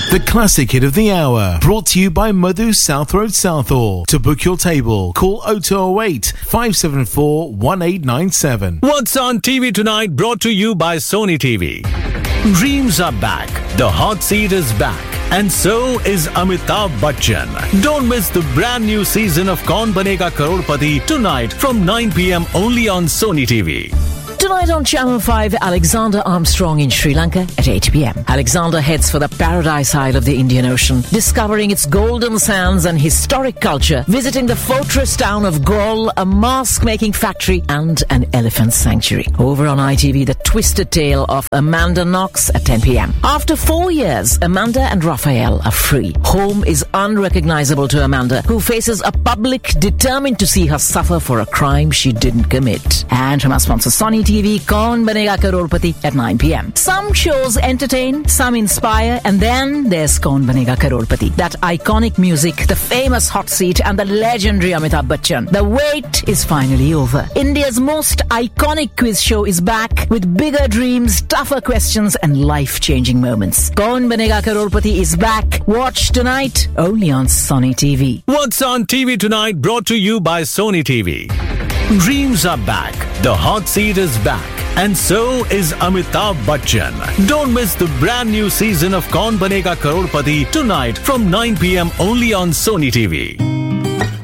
The classic hit of the hour, brought to you by Madhu South Road Southall. To book your table, call 0208 574 1897. What's on TV tonight, brought to you by Sony TV. Dreams are back, the hot seat is back, and so is Amitabh Bachchan. Don't miss the brand new season of Kaun Banega Crorepati tonight from 9 p.m. only on Sony TV. Tonight on Channel 5, Alexander Armstrong in Sri Lanka at 8 p.m. Alexander heads for the Paradise Isle of the Indian Ocean, discovering its golden sands and historic culture, visiting the fortress town of Galle, a mask-making factory, and an elephant sanctuary. Over on ITV, the twisted tale of Amanda Knox at 10 p.m. After 4 years, Amanda and Raphael are free. Home is unrecognizable to Amanda, who faces a public determined to see her suffer for a crime she didn't commit. And from our sponsor Sony TV, Kaun Banega Crorepati at 9 p.m. Some shows entertain, some inspire, and then there's Kaun Banega Crorepati. That iconic music, the famous hot seat, and the legendary Amitabh Bachchan. The wait is finally over. India's most iconic quiz show is back with bigger dreams, tougher questions, and life-changing moments. Kaun Banega Crorepati is back. Watch tonight only on Sony TV. What's on TV tonight, brought to you by Sony TV. Dreams are back, the hot seat is back, and so is Amitabh Bachchan. Don't miss the brand new season of Kaun Banega Crorepati tonight from 9 p.m. only on Sony TV.